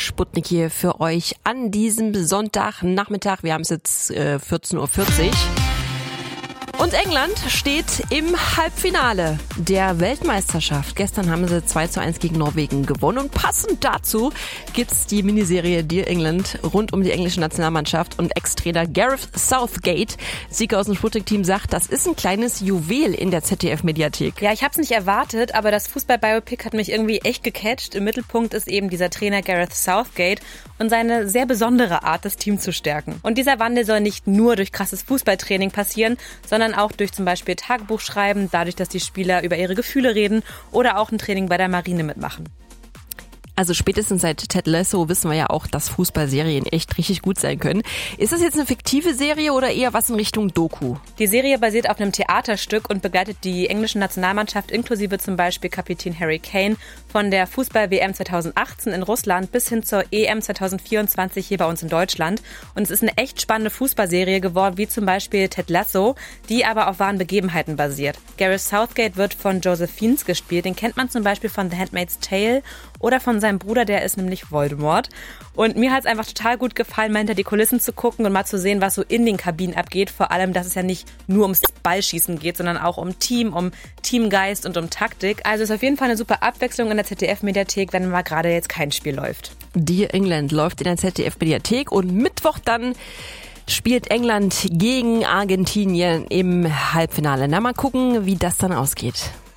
Sputnik hier für euch an diesem Sonntagnachmittag. Wir haben es jetzt 14.40 Uhr. Und England steht im Halbfinale der Weltmeisterschaft. Gestern haben sie 2:1 gegen Norwegen gewonnen. Und passend dazu gibt's die Miniserie Dear England rund um die englische Nationalmannschaft. Und Ex-Trainer Gareth Southgate, Sieger aus dem Sputnik-Team, sagt, das ist ein kleines Juwel in der ZDF-Mediathek. Ja, ich habe es nicht erwartet, aber das Fußball-Biopic hat mich irgendwie echt gecatcht. Im Mittelpunkt ist eben dieser Trainer Gareth Southgate und seine sehr besondere Art, das Team zu stärken. Und dieser Wandel soll nicht nur durch krasses Fußballtraining passieren, sondern auch durch zum Beispiel Tagebuchschreiben, dadurch, dass die Spieler über ihre Gefühle reden oder auch ein Training bei der Marine mitmachen. Also spätestens seit Ted Lasso wissen wir ja auch, dass Fußballserien echt richtig gut sein können. Ist das jetzt eine fiktive Serie oder eher was in Richtung Doku? Die Serie basiert auf einem Theaterstück und begleitet die englische Nationalmannschaft inklusive zum Beispiel Kapitän Harry Kane von der Fußball-WM 2018 in Russland bis hin zur EM 2024 hier bei uns in Deutschland. Und es ist eine echt spannende Fußballserie geworden, wie zum Beispiel Ted Lasso, die aber auf wahren Begebenheiten basiert. Gareth Southgate wird von Joseph Fiennes gespielt. Den kennt man zum Beispiel von The Handmaid's Tale oder von seinem Bruder, der ist nämlich Voldemort. Und mir hat es einfach total gut gefallen, mal hinter die Kulissen zu gucken und mal zu sehen, was so in den Kabinen abgeht. Vor allem, dass es ja nicht nur ums Ballschießen geht, sondern auch um Team, um Teamgeist und um Taktik. Also ist auf jeden Fall eine super Abwechslung in der ZDF-Mediathek, wenn mal gerade jetzt kein Spiel läuft. Dear England läuft in der ZDF-Mediathek und Mittwoch dann spielt England gegen Argentinien im Halbfinale. Na, mal gucken, wie das dann ausgeht.